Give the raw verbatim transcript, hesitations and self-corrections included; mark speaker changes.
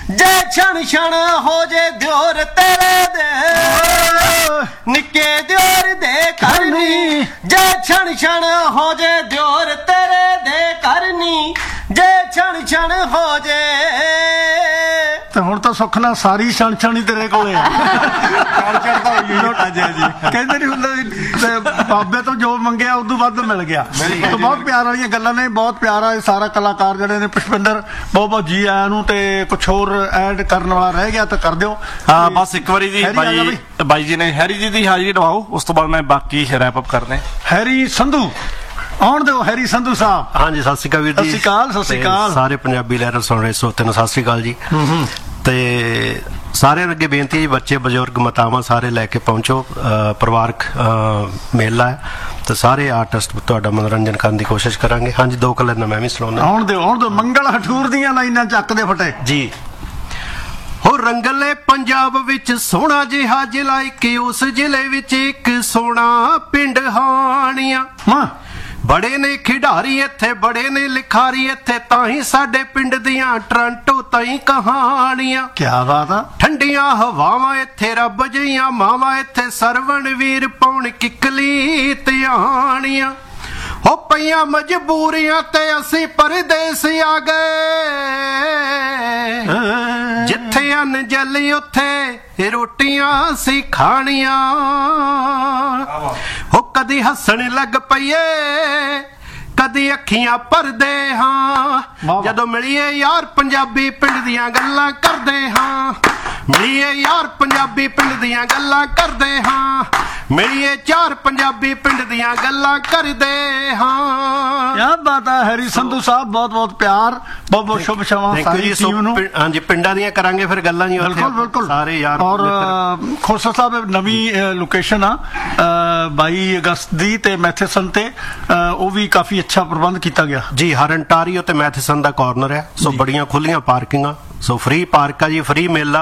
Speaker 1: ਜੇ ਛਣ ਛਣ ਹੋ ਜੇ ਦਿਓਰ ਤੇਰੇ ਦੇ ਨਿੱਕੇ ਦਿਓਰ ਦੇ ਕਰਨੀ, ਜੇ ਛਣ ਛਣ ਹੋ ਜੇ ਦਿਓਰ ਤੇਰੇ ਦੇ ਕਰਨੀ, ਜੇ ਛਣ ਛਣ ਹੋ ਜੇ।
Speaker 2: ਤੇ ਹੁਣ ਤਾਂ ਸੁੱਖ ਨਾਲ ਸਾਰੀ ਛਣ ਛਣ ਹੀ ਤੇਰੇ ਕੋਲੇ ਆ। ਕਹਿੰਦੇ ਨਹੀਂ ਹੁੰਦਾ ਵੀ ਬਾਬੇ ਤੋਂ ਜੋ ਮੰਗਿਆ ਉਦੋਂ ਵੱਧ ਮਿਲ ਗਿਆ। ਤਾਂ ਬਹੁਤ ਪਿਆਰ ਵਾਲੀਆਂ ਗੱਲਾਂ ਨੇ, ਬਹੁਤ ਪਿਆਰ ਆ। ਸਾਰਾ ਕਲਾਕਾਰ ਜਿਹੜੇ ਨੇ, ਪੁਸ਼ਪਿੰਦਰ ਬਹੁਤ ਬਹੁਤ ਜੀ ਆਇਆਂ ਨੂੰ। ਤੇ ਕੁਛ ਹੋਰ ਐਡ ਕਰਨ ਵਾਲਾ ਰਹਿ ਗਿਆ ਤਾਂ ਕਰ ਦਿਓ।
Speaker 3: ਹਾਂ ਬਸ ਇੱਕ ਵਾਰੀ ਜੀ ਬਾਈ ਬਾਈ ਜੀ ਨੇ ਹੈਰੀ ਜੀ ਦੀ ਹਾਜ਼ਰੀ ਲਵਾਓ, ਉਸ ਤੋਂ ਬਾਅਦ ਮੈਂ ਬਾਕੀ ਰੈਪ ਅਪ ਕਰਦੇ।
Speaker 2: ਹੈਰੀ ਸੰਧੂ ਆਉਣ ਦਿਓ। ਹੈਰੀ ਸੰਧੂ ਸਾਹਿਬ।
Speaker 4: ਹਾਂਜੀ ਸਤਿ ਸ਼੍ਰੀ ਅਕਾਲ ਵੀਰ ਜੀ।
Speaker 2: ਸਤਿ ਸ਼੍ਰੀ ਅਕਾਲ। ਸਤਿ ਸ਼੍ਰੀ ਅਕਾਲ
Speaker 4: ਸਾਰੇ ਪੰਜਾਬੀ ਲਹਿਰ ਸੁਣ ਰਹੇ ਸੋਤੇ ਨੂੰ ਸਤਿ ਸ਼੍ਰੀ ਅਕਾਲ ਜੀ। ਤੇ ਸਾਰਿਆਂ ਅੱਗੇ ਬੇਨਤੀ ਹੈ ਜੀ, ਬੱਚੇ ਬਜ਼ੁਰਗ ਮਾਤਾਵਾਂ ਸਾਰੇ ਲੈ ਕੇ ਪਹੁੰਚੋ। ਪਰਿਵਾਰਕ ਮੇਲਾ ਹੈ ਤੇ ਸਾਰੇ ਆਰਟਿਸਟ ਤੁਹਾਡਾ ਮਨੋਰੰਜਨ ਕਰਨ ਦੀ ਕੋਸ਼ਿਸ਼ ਕਰਾਂਗੇ। ਹਾਂਜੀ ਦੋ ਕਲਰ ਮੈਂ ਵੀ ਸੁਣਾਉਂਦਾ।
Speaker 2: ਆਉਣ ਦਿਓ ਆਉਣ ਦਿਓ। ਮੰਗਲ ਹਠੂਰ ਦੀਆਂ ਲਾਈਨਾਂ ਚੱਕਦੇ ਫਟੇ
Speaker 4: ਜੀ। ਹੋ ਰੰਗਲੇ ਪੰਜਾਬ ਵਿੱਚ ਸੋਹਣਾ ਜਿਹਾ ਜ਼ਿਲ੍ਹਾ, ਕਿ ਉਸ ਜ਼ਿਲ੍ਹੇ ਵਿੱਚ ਇੱਕ ਸੋਹਣਾ ਪਿੰਡ ਹਾਣੀਆਂ।
Speaker 2: ਹਾਂ
Speaker 4: ਬੜੇ ਨੇ ਖਿਡਾਰੀ ਇੱਥੇ, ਬੜੇ ਨੇ ਲਿਖਾਰੀ ਇੱਥੇ, ਤਾਂ ਹੀ ਸਾਡੇ ਪਿੰਡ ਦੀਆਂ ਟਰਾਂਟੋ ਤਾਈਂ ਕਹਾਣੀਆਂ।
Speaker 2: ਕਿਆ ਬਾਤ ਆ।
Speaker 4: ਠੰਡੀਆਂ ਹਵਾਵਾਂ ਇੱਥੇ, ਰੱਬ ਜਿਹੀਆਂ ਮਾਵਾਂ ਇੱਥੇ, ਸਰਵਣ ਵੀਰ ਪਾਉਣ ਕਿੱਕਲੀ ਧਿਆਣੀਆਂ। ਹੋ ਪਈਆਂ ਮਜਬੂਰੀਆਂ ਤੇ ਅਸੀਂ ਪਰਦੇਸ ਆ ਗਏ, ਜਿੱਥੇ ਅੰਨ ਜਲੀ ਉੱਥੇ ਰੋਟੀਆਂ ਸੀ ਖਾਣੀਆਂ। ਹੋ ਕਦੀ ਹੱਸਣ ਲੱਗ ਪਈਏ, ਕਦੀ ਅੱਖੀਆਂ ਭਰਦੇ ਹਾਂ, ਜਦੋਂ ਮਿਲੀਏ ਯਾਰ ਪੰਜਾਬੀ ਪਿੰਡ ਦੀਆਂ ਗੱਲਾਂ ਕਰਦੇ ਹਾਂ। ਮਿਲੀਏ ਯਾਰ ਪੰਜਾਬੀ ਪਿੰਡ ਦੀਆਂ ਗੱਲਾਂ ਕਰਦੇ ਹਾਂ, ਮਿਲੀਏ ਚਾਰ ਪੰਜਾਬੀ ਪਿੰਡ ਦੀਆਂ ਗੱਲਾਂ ਕਰਦੇ ਹਾਂ।
Speaker 2: ਕਿਆ ਬਾਤ ਹੈ ਹੈਰੀ ਸੰਧੂ ਸਾਹਿਬ। ਬਹੁਤ ਬਹੁਤ ਪਿਆਰ, ਬਹੁਤ ਬਹੁਤ ਸ਼ੁਭ ਸ਼ਾਮਾਂ ਸਾਰੀ ਟੀਮ ਨੂੰ।
Speaker 4: ਹਾਂਜੀ ਪਿੰਡਾਂ ਦੀਆਂ ਕਰਾਂਗੇ ਫਿਰ ਗੱਲਾਂ ਜੀ।
Speaker 2: ਬਿਲਕੁਲ ਬਿਲਕੁਲ
Speaker 4: ਸਾਰੇ ਯਾਰ।
Speaker 2: ਔਰ ਖੋਸਾ ਸਾਹਿਬ ਨਵੀਂ ਲੋਕੇਸ਼ਨ ਆ ਬਾਈ ਅਗਸਤ ਦੀ ਤੇ ਮੈਥੇਸਨ ਤੇ, ਉਹ ਵੀ ਕਾਫੀ ਅੱਛਾ ਪ੍ਰਬੰਧ ਕੀਤਾ ਗਿਆ
Speaker 4: ਜੀ। ਹਰ ਅੰਟਾਰੀਓ ਤੇ ਮੈਥੇਸਨ ਦਾ ਕਾਰਨਰ ਹੈ, ਸੋ ਬੜੀਆਂ ਖੁੱਲੀਆਂ ਪਾਰਕਿੰਗਾਂ, ਸੋ ਫ੍ਰੀ ਪਾਰਕ ਆ ਜੀ, ਫ੍ਰੀ ਮੇਲਾ।